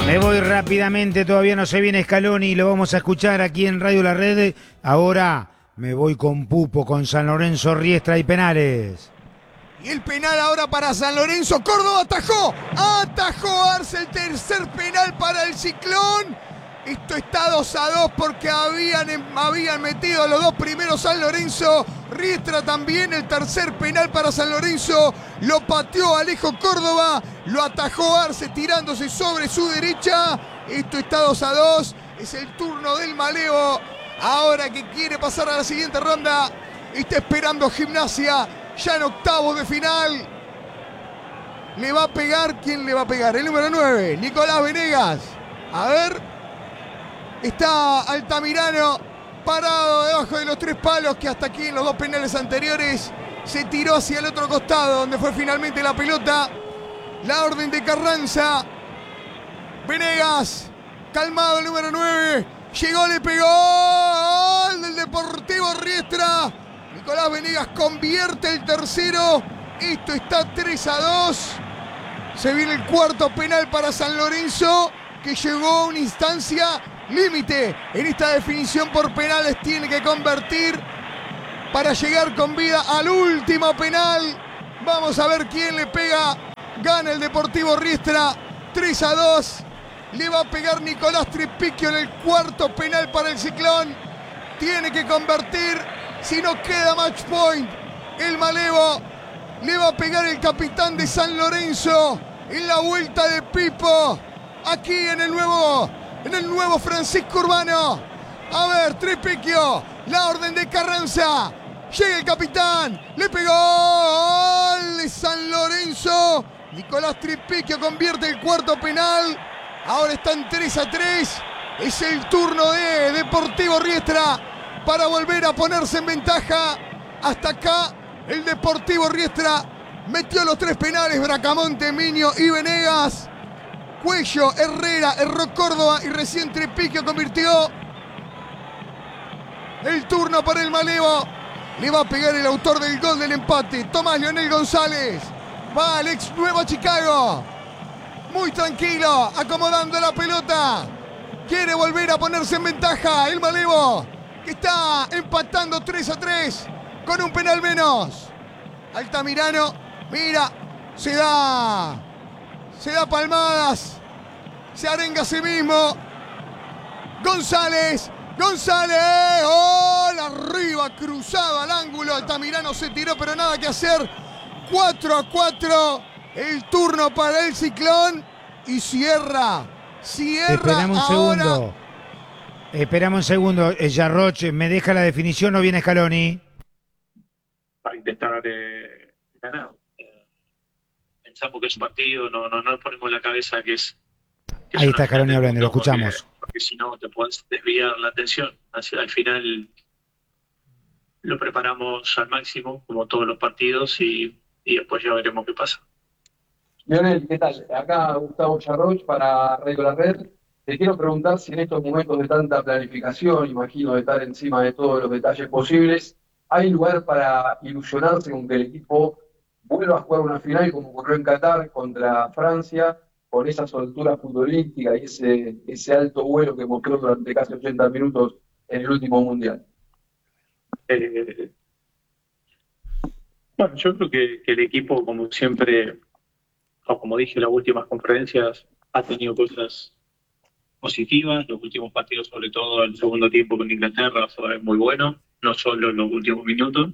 Me voy rápidamente, todavía no se viene Scaloni, lo vamos a escuchar aquí en Radio La Red. Ahora me voy con Pupo, con San Lorenzo, Riestra y penales. Y el penal ahora para San Lorenzo. Córdoba atajó Arce el tercer penal para el Ciclón. Esto está 2-2 porque habían metido los dos primeros San Lorenzo. Riestra también, el tercer penal para San Lorenzo. Lo pateó Alejo Córdoba, lo atajó Arce tirándose sobre su derecha. Esto está 2-2. Es el turno del Malevo. Ahora que quiere pasar a la siguiente ronda. Está esperando Gimnasia. Ya en octavos de final. ¿Le va a pegar? ¿Quién le va a pegar? El número 9, Nicolás Venegas. A ver. Está Altamirano parado debajo de los tres palos que hasta aquí en los dos penales anteriores se tiró hacia el otro costado donde fue finalmente la pelota. La orden de Carranza. Venegas. Calmado el número 9. Llegó, le pegó. Gol del Deportivo Riestra. Nicolás Venegas convierte el tercero. Esto está 3-2. Se viene el cuarto penal para San Lorenzo, que llegó a una instancia límite en esta definición por penales. Tiene que convertir para llegar con vida al último penal. Vamos a ver quién le pega. Gana el Deportivo Riestra 3-2. Le va a pegar Nicolás Tripicchio en el cuarto penal para el Ciclón. Tiene que convertir. Si no queda match point, el Malevo. Le va a pegar el capitán de San Lorenzo en la vuelta de Pipo. Aquí en el nuevo Francisco Urbano. A ver, Tripicchio. La orden de Carranza. Llega el capitán. Le pegó. Gol de San Lorenzo. Nicolás Tripicchio convierte el cuarto penal. Ahora están 3-3. Es el turno de Deportivo Riestra para volver a ponerse en ventaja. Hasta acá el Deportivo Riestra metió los tres penales. Bracamonte, Miño y Venegas. Cuello, Herrera, erró Córdoba y recién Tripicchio convirtió. El turno para el Malevo. Le va a pegar el autor del gol del empate, Tomás Leonel González. Va al ex Nueva Chicago. Muy tranquilo, acomodando la pelota. Quiere volver a ponerse en ventaja el Malevo, que está empatando 3-3 con un penal menos. Altamirano, mira, se da palmadas, se arenga a sí mismo. González, gol arriba, cruzado al ángulo. Altamirano se tiró, pero nada que hacer. 4-4, el turno para el Ciclón y cierra Esperamos un ahora. segundo. Esperamos un segundo. Yarroch, ¿me deja la definición o viene Scaloni? Para intentar ganar. Pensamos que es un partido, no nos ponemos en la cabeza que es Ahí está Scaloni hablando, lo escuchamos. Porque si no te puedes desviar la atención. Al final lo preparamos al máximo, como todos los partidos, y después ya veremos qué pasa. Leonel, ¿qué tal? Acá Gustavo Charroch para Radio La Red. Te quiero preguntar si en estos momentos de tanta planificación, imagino de estar encima de todos los detalles posibles, ¿hay lugar para ilusionarse con que el equipo vuelva a jugar una final como ocurrió en Qatar contra Francia, con esa soltura futbolística y ese alto vuelo que mostró durante casi 80 minutos en el último Mundial? Bueno, yo creo que el equipo, como siempre, o como dije en las últimas conferencias, ha tenido cosas positivas. Los últimos partidos, sobre todo el segundo tiempo con Inglaterra, fue muy bueno, no solo en los últimos minutos.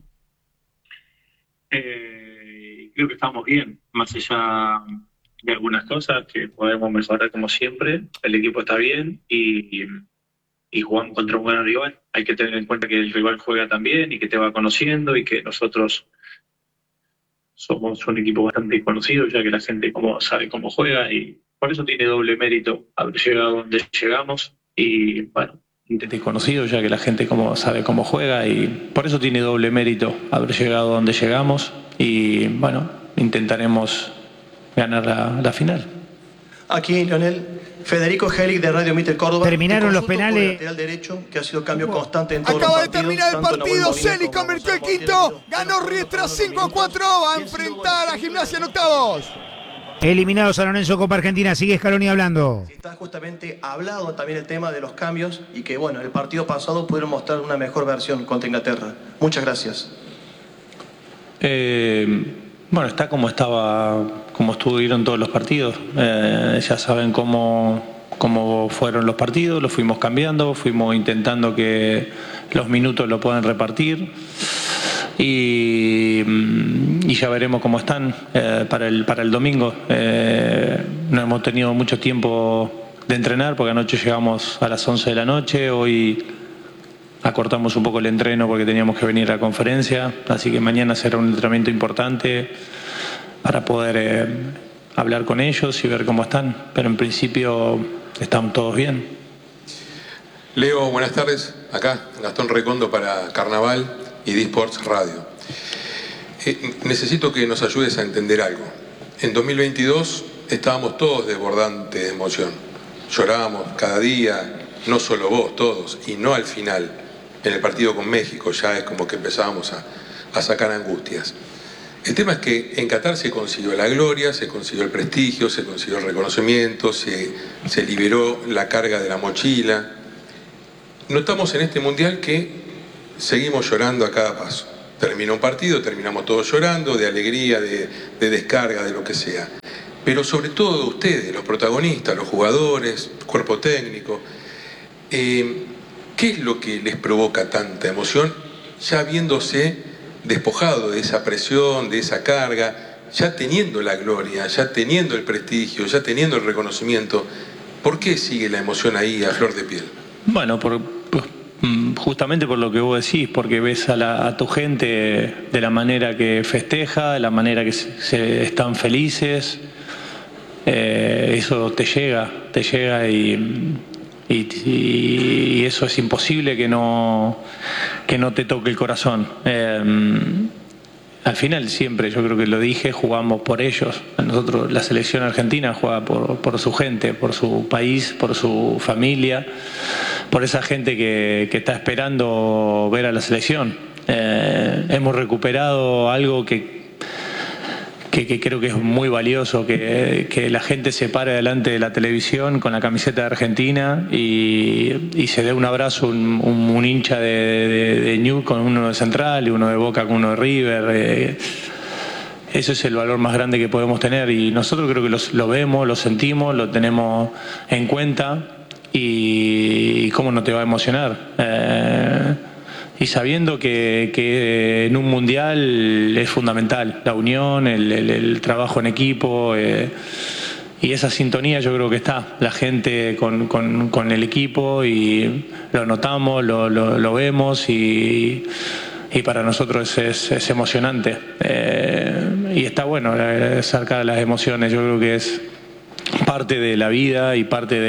Creo que estamos bien, más allá de algunas cosas que podemos mejorar como siempre. El equipo está bien y jugamos contra un buen rival. Hay que tener en cuenta que el rival juega también y que te va conociendo, y que nosotros somos un equipo bastante conocido, ya que la gente sabe cómo juega, y por eso tiene doble mérito haber llegado donde llegamos. Y bueno, desconocido, ya que la gente sabe cómo juega, y por eso tiene doble mérito haber llegado donde llegamos. Y bueno, intentaremos ganar la final. Aquí, Leonel, Federico Helig de Radio Mitre Córdoba. Terminaron los penales. Lateral derecho, que ha sido cambio constante en todos los Acaba de partidos. terminar el partido. Celi convirtió el quinto. Ganó Riestra 5-4. Va a enfrentar a Gimnasia en octavos. Eliminado San Lorenzo Copa Argentina, sigue Scaloni hablando. Está justamente hablado también el tema de los cambios y que bueno, el partido pasado pudieron mostrar una mejor versión contra Inglaterra. Muchas gracias. Bueno, está como estuvieron todos los partidos. Ya saben cómo fueron los partidos, los fuimos cambiando, fuimos intentando que los minutos lo puedan repartir. Y ya veremos cómo están para el domingo. No hemos tenido mucho tiempo de entrenar porque anoche llegamos a las 11 de la noche. Hoy acortamos un poco el entreno porque teníamos que venir a la conferencia. Así que mañana será un entrenamiento importante para poder hablar con ellos y ver cómo están. Pero en principio están todos bien. Leo, buenas tardes. Acá Gastón Recondo para Carnaval y D-Sports Radio. Necesito que nos ayudes a entender algo. En 2022 estábamos todos desbordantes de emoción. Llorábamos cada día, no solo vos, todos, y no al final. En el partido con México ya es como que empezábamos a sacar angustias. El tema es que en Qatar se consiguió la gloria, se consiguió el prestigio, se consiguió el reconocimiento, se liberó la carga de la mochila. Notamos en este mundial que seguimos llorando a cada paso. Termina un partido, terminamos todos llorando, de alegría, de descarga, de lo que sea. Pero sobre todo ustedes, los protagonistas, los jugadores, cuerpo técnico, ¿qué es lo que les provoca tanta emoción ya habiéndose despojado de esa presión, de esa carga, ya teniendo la gloria, ya teniendo el prestigio, ya teniendo el reconocimiento? ¿Por qué sigue la emoción ahí a flor de piel? Bueno, justamente por lo que vos decís, porque ves a tu gente de la manera que festeja, de la manera que están felices, eso te llega y eso es imposible que no te toque el corazón. Al final siempre, yo creo que lo dije, jugamos por ellos. Nosotros, la selección argentina juega por su gente, por su país, por su familia, por esa gente que está esperando ver a la selección. Hemos recuperado algo que creo que es muy valioso, que la gente se pare delante de la televisión con la camiseta de Argentina y se dé un abrazo, un hincha de Newell's con uno de Central y uno de Boca con uno de River. Eso es el valor más grande que podemos tener y nosotros creo que lo vemos, lo sentimos, lo tenemos en cuenta y cómo no te va a emocionar. Y sabiendo que en un mundial es fundamental la unión, el trabajo en equipo y esa sintonía yo creo que está la gente con el equipo y lo notamos, lo vemos y para nosotros es emocionante y está bueno sacar las emociones. Yo creo que es parte de la vida y parte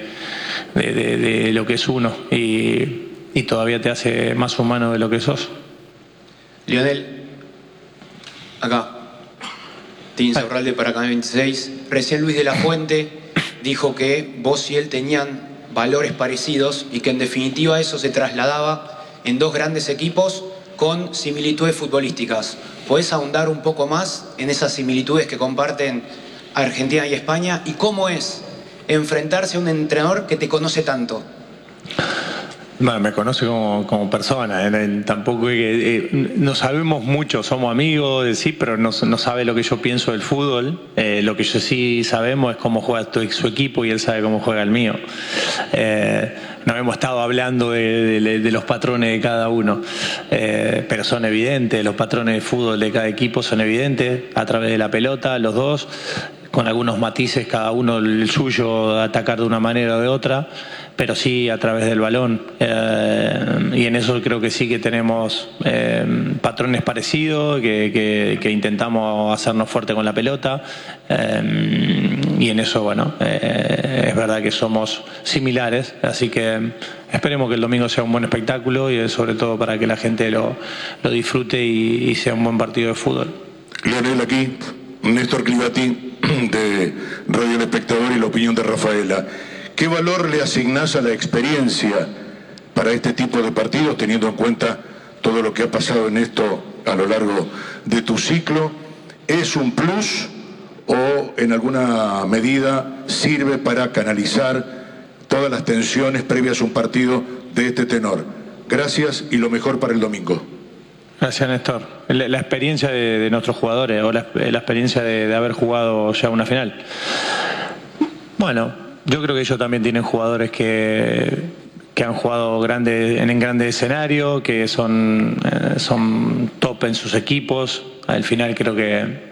de lo que es uno y todavía te hace más humano de lo que sos. Lionel, acá, Tim Saurralde para Canal 26. Recién Luis de la Fuente dijo que vos y él tenían valores parecidos y que en definitiva eso se trasladaba en dos grandes equipos con similitudes futbolísticas. ¿Podés ahondar un poco más en esas similitudes que comparten Argentina y España? ¿Y cómo es enfrentarse a un entrenador que te conoce tanto? Bueno, me conoce como persona, tampoco no sabemos mucho, somos amigos, sí, pero no sabe lo que yo pienso del fútbol. Lo que yo sí sabemos es cómo juega su equipo y él sabe cómo juega el mío. No hemos estado hablando de los patrones de cada uno, pero son evidentes, los patrones de fútbol de cada equipo son evidentes a través de la pelota, los dos, con algunos matices, cada uno el suyo, atacar de una manera o de otra, pero sí a través del balón. Y en eso creo que sí que tenemos patrones parecidos, que intentamos hacernos fuerte con la pelota. Y en eso, bueno, es verdad que somos similares, así que esperemos que el domingo sea un buen espectáculo y sobre todo para que la gente lo disfrute y sea un buen partido de fútbol. Lionel, aquí, Néstor Clivati de Radio El Espectador y la opinión de Rafaela. ¿Qué valor le asignás a la experiencia para este tipo de partidos, teniendo en cuenta todo lo que ha pasado en esto a lo largo de tu ciclo? ¿Es un plus o en alguna medida sirve para canalizar todas las tensiones previas a un partido de este tenor. Gracias y lo mejor para el domingo. Gracias, Néstor. La experiencia de nuestros jugadores, o la experiencia de haber jugado ya una final. Bueno, yo creo que ellos también tienen jugadores que han jugado en grandes escenarios, que son top en sus equipos. Al final creo que...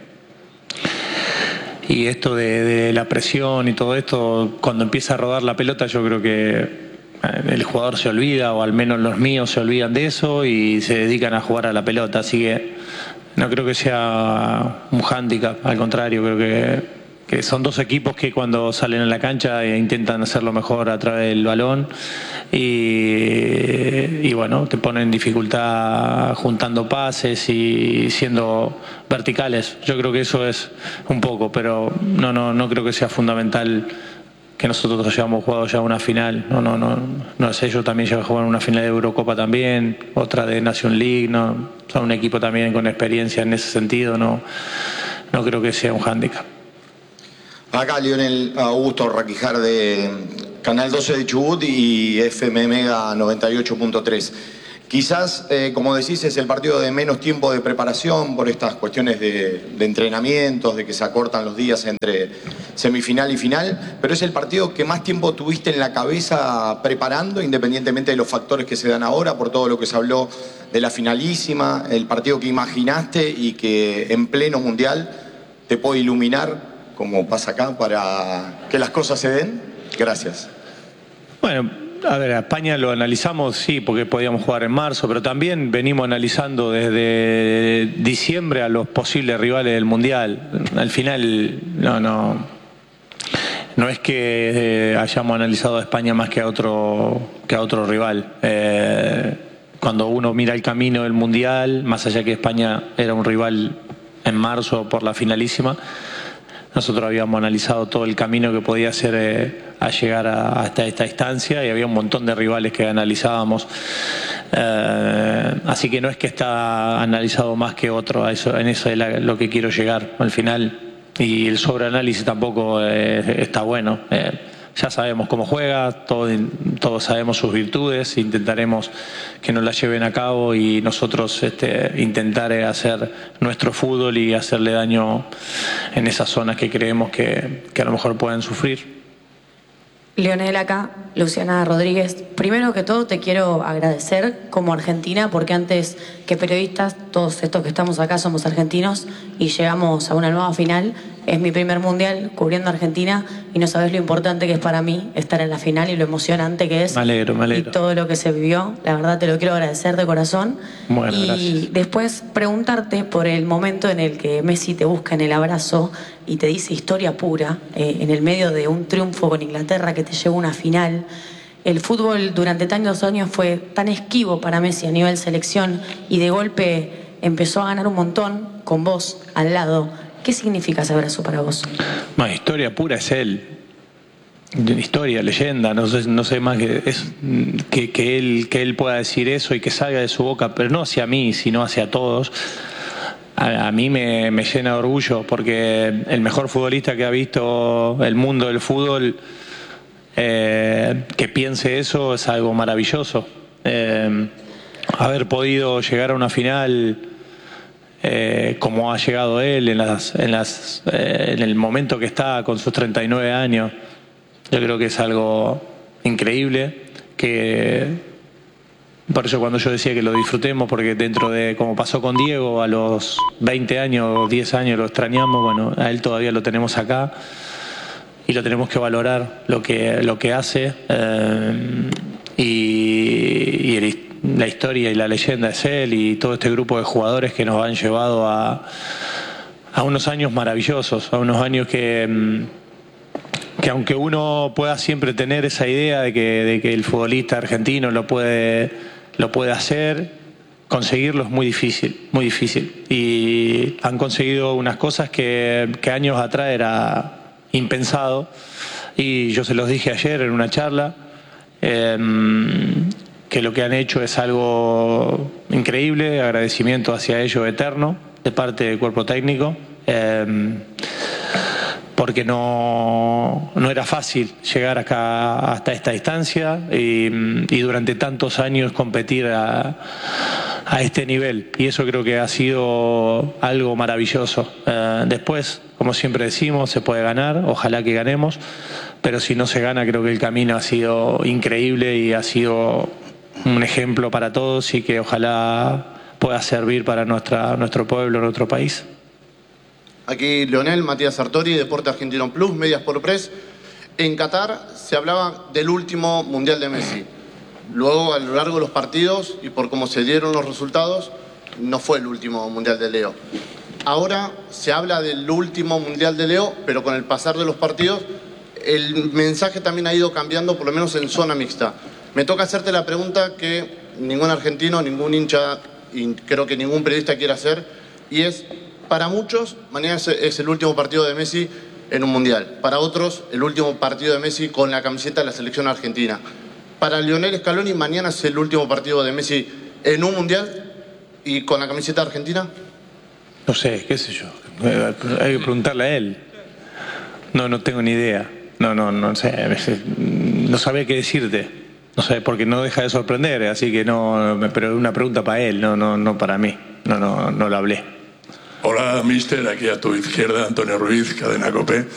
Y esto de la presión y todo esto, cuando empieza a rodar la pelota, yo creo que el jugador se olvida, o al menos los míos se olvidan de eso y se dedican a jugar a la pelota. Así que no creo que sea un hándicap, al contrario, creo que son dos equipos que cuando salen a la cancha intentan hacerlo mejor a través del balón y bueno, te ponen en dificultad juntando pases y siendo verticales. Yo creo que eso es un poco, pero no creo que sea fundamental que nosotros hayamos jugado ya una final. No sé, ellos también ya jugaron una final de Eurocopa también, otra de Nation League, no, son un equipo también con experiencia en ese sentido, no creo que sea un hándicap. Acá Lionel Augusto Raquijar de Canal 12 de Chubut y FM Mega 98.3. Quizás, como decís, es el partido de menos tiempo de preparación por estas cuestiones de entrenamientos, de que se acortan los días entre semifinal y final, pero es el partido que más tiempo tuviste en la cabeza preparando, independientemente de los factores que se dan ahora, por todo lo que se habló de la finalísima, el partido que imaginaste y que en pleno mundial te puede iluminar, como pasa acá, para que las cosas se den. Gracias. Bueno, a ver, a España lo analizamos, sí, porque podíamos jugar en marzo, pero también venimos analizando desde diciembre a los posibles rivales del Mundial. Al final, no es que hayamos analizado a España más que a otro rival. Cuando uno mira el camino del Mundial, más allá que España era un rival en marzo por la finalísima, nosotros habíamos analizado todo el camino que podía hacer a llegar hasta esta instancia y había un montón de rivales que analizábamos. Así que no es que está analizado más que otro, en eso es lo que quiero llegar al final. Y el sobreanálisis tampoco está bueno. Ya sabemos cómo juega, todos sabemos sus virtudes, intentaremos que nos las lleven a cabo y nosotros intentar hacer nuestro fútbol y hacerle daño en esas zonas que creemos que a lo mejor pueden sufrir. Lionel, acá, Luciana Rodríguez. Primero que todo te quiero agradecer como argentina, porque antes que periodistas, todos estos que estamos acá somos argentinos y llegamos a una nueva final. Es mi primer mundial cubriendo Argentina y no sabes lo importante que es para mí estar en la final y lo emocionante que es. Me alegro. Y todo lo que se vivió, la verdad te lo quiero agradecer de corazón. Bueno, y gracias. después preguntarte por el momento en el que Messi te busca en el abrazo y te dice historia pura, en el medio de un triunfo con Inglaterra que te llevó a una final. El fútbol durante tantos años fue tan esquivo para Messi a nivel selección y de golpe empezó a ganar un montón con vos al lado. ¿Qué significa ese abrazo para vos? Más historia pura es él. Historia, leyenda, no sé más que él pueda decir eso y que salga de su boca, pero no hacia mí, sino hacia todos. A mí me llena de orgullo porque el mejor futbolista que ha visto el mundo del fútbol, que piense eso es algo maravilloso. Haber podido llegar a una final como ha llegado él en el momento que está con sus 39 años, yo creo que es algo increíble, por eso cuando yo decía que lo disfrutemos, porque dentro de, como pasó con Diego, a los 20 años, 10 años lo extrañamos, bueno, a él todavía lo tenemos acá y lo tenemos que valorar lo que hace, y la historia y la leyenda es él y todo este grupo de jugadores que nos han llevado a unos años maravillosos, a unos años que aunque uno pueda siempre tener esa idea de que el futbolista argentino lo puede hacer, conseguirlo es muy difícil. Y han conseguido unas cosas que años atrás era impensado. Y yo se los dije ayer en una charla, que lo que han hecho es algo increíble, agradecimiento hacia ellos eterno, de parte del cuerpo técnico. porque no era fácil llegar acá hasta esta distancia y durante tantos años competir a este nivel, y eso creo que ha sido algo maravilloso. Después, como siempre decimos, se puede ganar, ojalá que ganemos, pero si no se gana, creo que el camino ha sido increíble y ha sido un ejemplo para todos, y que ojalá pueda servir para nuestro pueblo, nuestro país. Aquí Leonel, Matías Sartori, Deporte Argentino Plus, Medias por Press. En Qatar se hablaba del último Mundial de Messi. Luego, a lo largo de los partidos y por cómo se dieron los resultados, no fue el último Mundial de Leo. Ahora se habla del último Mundial de Leo, pero con el pasar de los partidos, el mensaje también ha ido cambiando, por lo menos en zona mixta. Me toca hacerte la pregunta que ningún argentino, ningún hincha y creo que ningún periodista quiere hacer, y es: para muchos, mañana es el último partido de Messi en un Mundial. Para otros, el último partido de Messi con la camiseta de la selección argentina. Para Lionel Scaloni, mañana es el último partido de Messi en un Mundial y con la camiseta argentina. No sé, qué sé yo. Hay que preguntarle a él. No tengo ni idea. No sé. No sabía qué decirte. No sé, porque no deja de sorprender, así que no. Pero es una pregunta para él, no para mí. No lo hablé. Hola, mister, aquí a tu izquierda, Antonio Ruiz, Cadena COPE.